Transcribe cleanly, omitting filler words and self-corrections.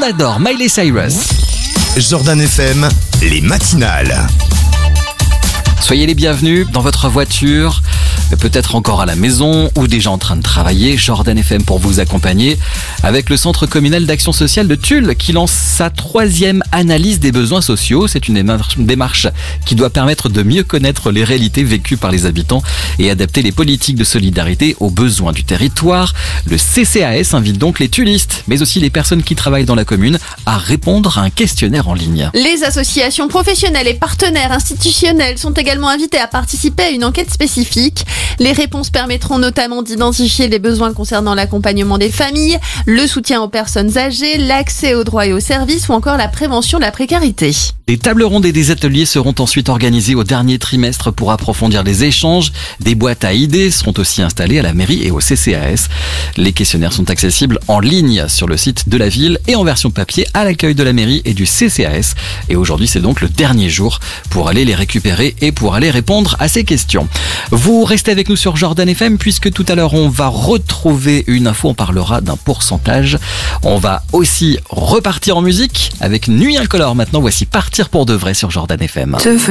adore Miley Cyrus. Jordan FM, les matinales. Soyez les bienvenus dans votre voiture, peut-être encore à la maison ou déjà en train de travailler. Jordan FM pour vous accompagner avec le Centre communal d'action sociale de Tulle qui lance sa 3e analyse des besoins sociaux. C'est une démarche qui doit permettre de mieux connaître les réalités vécues par les habitants et adapter les politiques de solidarité aux besoins du territoire. Le CCAS invite donc les tullistes, mais aussi les personnes qui travaillent dans la commune, à répondre à un questionnaire en ligne. Les associations professionnelles et partenaires institutionnels sont également invités à participer à une enquête spécifique. Les réponses permettront notamment d'identifier les besoins concernant l'accompagnement des familles, le soutien aux personnes âgées, l'accès aux droits et aux services ou encore la prévention de la précarité. Des tables rondes et des ateliers seront ensuite organisés au dernier trimestre pour approfondir les échanges. Des boîtes à idées seront aussi installées à la mairie et au CCAS. Les questionnaires sont accessibles en ligne sur le site de la ville et en version papier à l'accueil de la mairie et du CCAS. Et aujourd'hui, c'est donc le dernier jour pour aller les récupérer et pour aller répondre à ces questions. Vous restez avec nous sur Jordan FM puisque tout à l'heure, on va retrouver une info. On parlera d'un pourcentage. On va aussi repartir en musique avec Nuit Incolore. Maintenant, voici Partir pour de vrai sur Jordan FM.